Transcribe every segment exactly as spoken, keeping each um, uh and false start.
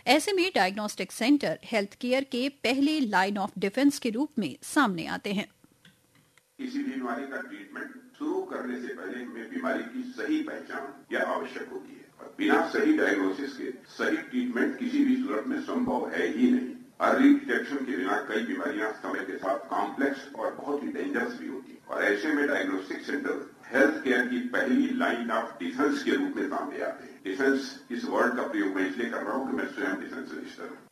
ऐसे में diagnostic centre health care के पहले लाइन ऑफ डिफेंस के रूप में सामने आते हैं। किसी भी बीमारी का ट्रीटमेंट शुरू करने से पहले हमें बीमारी की सही पहचान यह आवश्यक होती है और बिना सही डायग्नोसिस के सही ट्रीटमेंट किसी भी सूरत में संभव है ही नहीं। अर्ली डिटेक्शन के बिना कई बीमारियां समय के साथ कॉम्प्लेक्स और बहुत ही डेंजरस भी होती है और ऐसे में डायग्नोस्टिक सेंटर हेल्थ केयर की पहली लाइन ऑफ डिफेंस के रूप में सामने आते हैं। डिफेंस इस वर्ड का प्रयोग मैं इसलिए कर रहा हूं कि मैं स्वयं डिफेंस रजिस्टर हूं।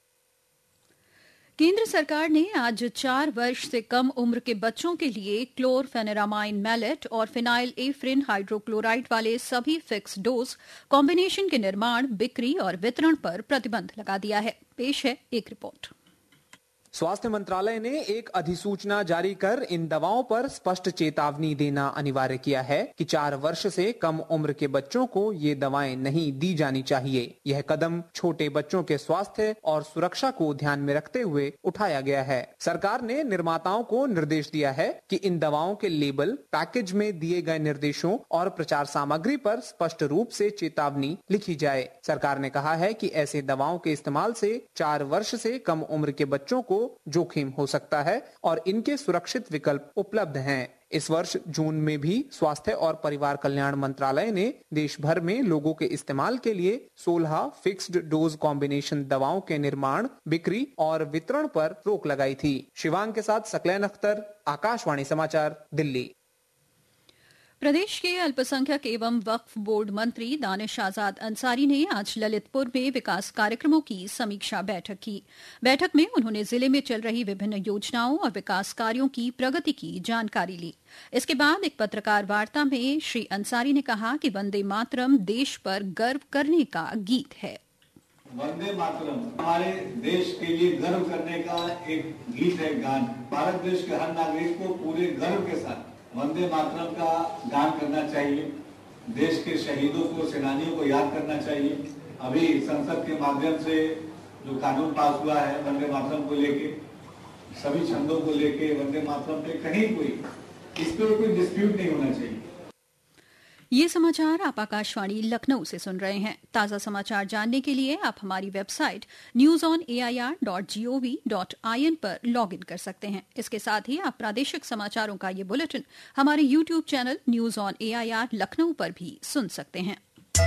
केंद्र सरकार ने आज चार वर्ष से कम उम्र के बच्चों के लिए क्लोरफेनेरामाइन मैलेट और फिनाइल एफ्रिन हाइड्रोक्लोराइड वाले सभी फिक्स डोज कॉम्बिनेशन के निर्माण, बिक्री और वितरण पर प्रतिबंध लगा दिया है। पेश है एक रिपोर्ट। स्वास्थ्य मंत्रालय ने एक अधिसूचना जारी कर इन दवाओं पर स्पष्ट चेतावनी देना अनिवार्य किया है कि चार वर्ष से कम उम्र के बच्चों को ये दवाएं नहीं दी जानी चाहिए। यह कदम छोटे बच्चों के स्वास्थ्य और सुरक्षा को ध्यान में रखते हुए उठाया गया है। सरकार ने निर्माताओं को निर्देश दिया है कि इन दवाओं के लेबल, पैकेज में दिए गए निर्देशों और प्रचार सामग्री पर स्पष्ट रूप से चेतावनी लिखी जाए। सरकार ने कहा है कि ऐसे दवाओं के इस्तेमाल से चार वर्ष से कम उम्र के बच्चों को जोखिम हो सकता है और इनके सुरक्षित विकल्प उपलब्ध हैं। इस वर्ष जून में भी स्वास्थ्य और परिवार कल्याण मंत्रालय ने देश भर में लोगों के इस्तेमाल के लिए सोलह फिक्स्ड डोज कॉम्बिनेशन दवाओं के निर्माण, बिक्री और वितरण पर रोक लगाई थी। शिवांग के साथ सकलैन अख्तर, आकाशवाणी समाचार, दिल्ली। प्रदेश के अल्पसंख्यक एवं वक्फ बोर्ड मंत्री दानिश आजाद अंसारी ने आज ललितपुर में विकास कार्यक्रमों की समीक्षा बैठक की। बैठक में उन्होंने जिले में चल रही विभिन्न योजनाओं और विकास कार्यों की प्रगति की जानकारी ली। इसके बाद एक पत्रकार वार्ता में श्री अंसारी ने कहा कि वंदे मातरम देश पर गर्व करने का गीत है। वंदे मातरम हमारे देश के लिए गर्व करने का एक गीत है, गान। भारत देश के हर नागरिक को पूरे गर्व के साथ वंदे मातरम का गान करना चाहिए। देश के शहीदों को, सेनानियों को याद करना चाहिए। अभी संसद के माध्यम से जो कानून पास हुआ है वंदे मातरम को लेके, सभी छंदों को लेके, वंदे मातरम पे कहीं कोई इस पे कोई डिस्प्यूट नहीं होना चाहिए। ये समाचार आप आकाशवाणी लखनऊ से सुन रहे हैं। ताजा समाचार जानने के लिए आप हमारी website news on A I R dot G O V dot I N पर लॉग इन कर सकते हैं। इसके साथ ही आप प्रादेशिक समाचारों का ये बुलेटिन हमारे YouTube channel news on A I R Lucknow पर भी सुन सकते हैं।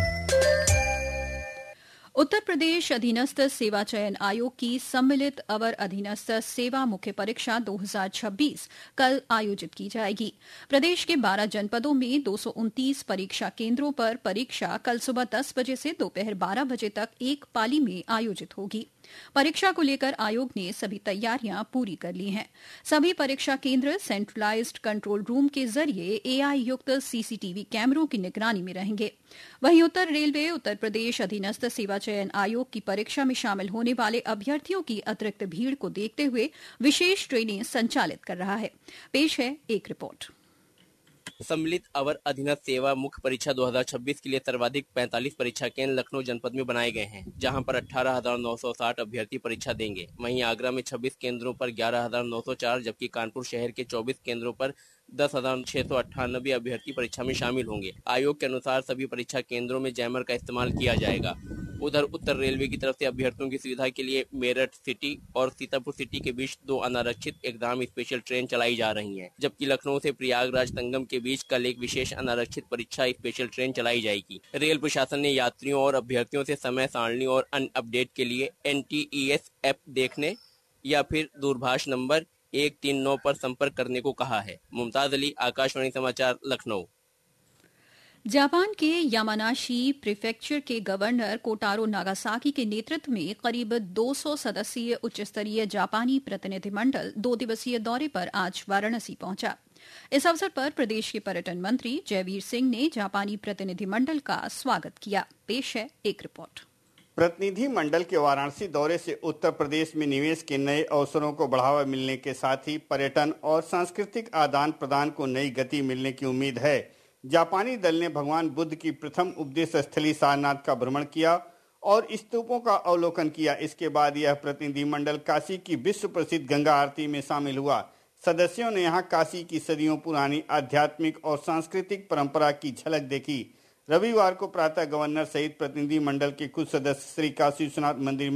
उत्तर प्रदेश अधीनस्थ सेवा चयन आयोग की सम्मिलित अवर अधीनस्थ सेवा मुख्य परीक्षा दो हज़ार छब्बीस कल आयोजित की जाएगी। प्रदेश के बारह जनपदों में दो सौ उनतीस परीक्षा केंद्रों पर परीक्षा कल सुबह दस बजे से दोपहर बारह बजे तक एक पाली में आयोजित होगी। परीक्षा को लेकर आयोग ने सभी तैयारियां पूरी कर ली हैं। सभी परीक्षा केंद्र सेंट्रलाइज्ड कंट्रोल रूम के जरिए एआई युक्त सीसीटीवी कैमरों की निगरानी में रहेंगे। वहीं उत्तर रेलवे उत्तर प्रदेश अधीनस्थ सेवा चयन आयोग की परीक्षा में शामिल होने वाले अभ्यर्थियों की अतिरिक्त भीड़ को देखते हुए विशेष ट्रेनें संचालित कर रहा है। पेश है एक रिपोर्ट। सम्मिलित अवर अधीनस्थ सेवा मुख्य परीक्षा दो हज़ार छब्बीस के लिए सर्वाधिक पैंतालीस परीक्षा केंद्र लखनऊ जनपद में बनाए गए हैं, जहां पर अठारह हजार नौ सौ साठ अभ्यर्थी परीक्षा देंगे। वहीं आगरा में छब्बीस केंद्रों पर ग्यारह हजार नौ सौ चार, जबकि कानपुर शहर के चौबीस केंद्रों पर दस हजार छह सौ अट्ठानबे अभ्यर्थी परीक्षा में शामिल होंगे। आयोग के अनुसार सभी परीक्षा केंद्रों में जैमर का इस्तेमाल किया जाएगा। उधर उत्तर रेलवे की तरफ से अभ्यर्थियों की सुविधा के लिए मेरठ सिटी और सीतापुर सिटी के बीच दो अनारक्षित एग्जाम स्पेशल ट्रेन चलाई जा रही हैं, जबकि लखनऊ से प्रयागराज संगम के बीच कल एक विशेष अनारक्षित परीक्षा स्पेशल ट्रेन चलाई जाएगी। रेल प्रशासन ने यात्रियों और अभ्यर्थियों से समय सारणी और अन्य अपडेट के लिए N T E S app देखने या फिर दूरभाष नंबर एक तीन नौ पर संपर्क करने को कहा है। मुमताज अली, आकाशवाणी समाचार, लखनऊ। जापान के यामानाशी प्रीफेक्चर के गवर्नर कोटारो नागासाकी के नेतृत्व में करीब दो सौ सदस्यीय उच्च स्तरीय जापानी प्रतिनिधिमंडल दो दिवसीय दौरे पर आज वाराणसी पहुंचा। इस अवसर पर प्रदेश के पर्यटन मंत्री जयवीर सिंह ने जापानी प्रतिनिधिमंडल का स्वागत किया। पेश है एक रिपोर्ट। प्रतिनिधि मंडल के वाराणसी दौरे से उत्तर प्रदेश में निवेश के नए अवसरों को बढ़ावा मिलने के साथ ही पर्यटन और सांस्कृतिक आदान प्रदान को नई गति मिलने की उम्मीद है। जापानी दल ने भगवान बुद्ध की प्रथम उपदेश स्थली सारनाथ का भ्रमण किया और स्तूपों का अवलोकन किया। इसके बाद यह प्रतिनिधि मंडल काशी की विश्व प्रसिद्ध गंगा आरती में शामिल हुआ। सदस्यों ने यहां काशी की सदियों पुरानी आध्यात्मिक और सांस्कृतिक परंपरा की झलक देखी। रविवार को प्रातः गवर्नर सहित प्रतिनिधि मंडल के कुछ सदस्य श्री काशी विश्वनाथ मंदिर